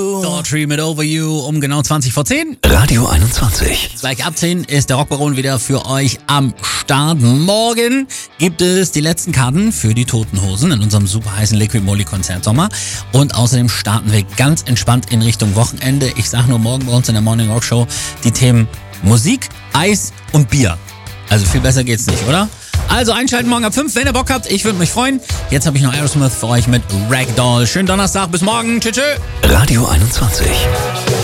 Daughtry mit Over You um genau 20 vor 10. Radio 21. Gleich ab 10 ist der Rockbaron wieder für euch am Start. Morgen gibt es die letzten Karten für die Toten Hosen in unserem super heißen Liquid Moly Konzert Sommer. Und außerdem starten wir ganz entspannt in Richtung Wochenende. Ich sag nur morgen bei uns in der Morning Rock Show die Themen Musik, Eis und Bier. Also viel besser geht's nicht, oder? Also einschalten morgen ab 5, wenn ihr Bock habt. Ich würde mich freuen. Jetzt habe ich noch Aerosmith für euch mit Ragdoll. Schönen Donnerstag, bis morgen. Tschüss. Radio 21.